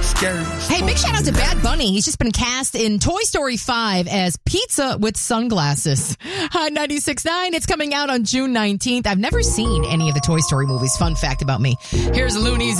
Scary. Hey, big shout out to Bad Bunny. He's just been cast in Toy Story 5 as Pizza with Sunglasses. Hot 96.9. It's coming out on June 19th. I've never seen any of the Toy Story movies. Fun fact about me. Here's Looney's